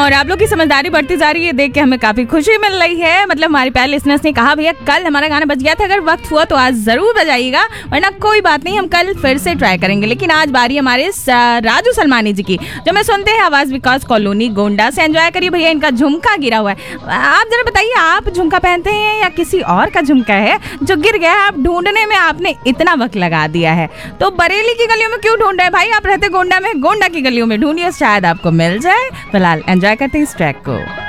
और आप लोग की समझदारी बढ़ती जा रही है, देख के हमें काफी खुशी मिल रही है। मतलब हमारे पहले लिसनर्स ने कहा भैया कल हमारा गाना बज गया था, अगर वक्त हुआ तो आज जरूर बजाइएगा, वरना कोई बात नहीं, हम कल फिर से ट्राई करेंगे। लेकिन आज बारी हमारे राजू सलमानी जी की, जो मैं सुनते हैं आवाज विकास कॉलोनी गोंडा से। एंजॉय करिए भैया, इनका झुमका गिरा हुआ है। आप जरा बताइए, आप झुमका पहनते हैं या किसी और का झुमका है जो गिर गया है? आप ढूंढने में आपने इतना वक्त लगा दिया है, तो बरेली की गलियों में क्यों ढूंढ रहे हैं भाई? आप रहते गोंडा में, गोंडा की गलियों में ढूंढिए, शायद आपको मिल जाए। फिलहाल एंजॉय करते हैं इस ट्रैक को।